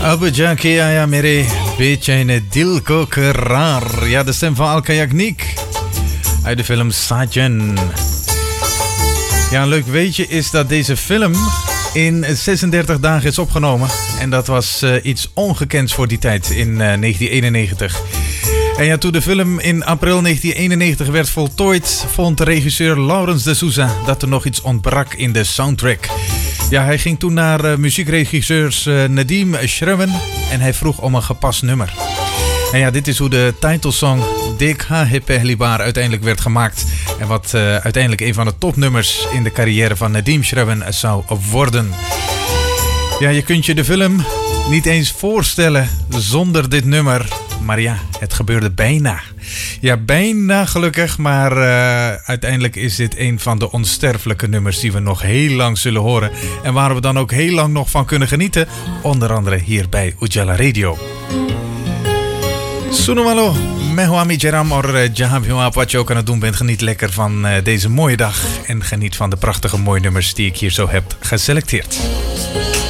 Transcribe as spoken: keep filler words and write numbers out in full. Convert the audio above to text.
अब जाके आया मेरे बेचैन दिल को करार. Ja, de stem van Alka Yagnik uit de film Sajan. Ja, een leuk weetje is dat deze film in zesendertig dagen is opgenomen. En dat was uh, iets ongekends voor die tijd in uh, negentien eenennegentig. En ja, toen de film in april negentien eenennegentig werd voltooid, vond regisseur Laurens de Souza dat er nog iets ontbrak in de soundtrack. Ja, hij ging toen naar uh, muziekregisseurs uh, Nadim Shravan en hij vroeg om een gepast nummer. En ja, dit is hoe de titelsong Dekha Hai Pehli Baar uiteindelijk werd gemaakt. En wat uh, uiteindelijk een van de topnummers in de carrière van Nadim Shravan zou worden. Ja, je kunt je de film niet eens voorstellen zonder dit nummer. Maar ja, het gebeurde bijna. Ja, bijna gelukkig, maar uh, uiteindelijk is dit een van de onsterfelijke nummers die we nog heel lang zullen horen. En waar we dan ook heel lang nog van kunnen genieten. Onder andere hier bij Ujala Radio. Suno malo, meho ami Jeram or jahab ho wat je ook aan het doen bent. Geniet lekker van uh, deze mooie dag. En geniet van de prachtige mooie nummers die ik hier zo heb geselecteerd.